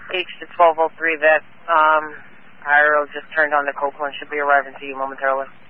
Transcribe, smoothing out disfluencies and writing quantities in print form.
H to 1203, that Pyro just turned on the Copeland, should be arriving to you momentarily.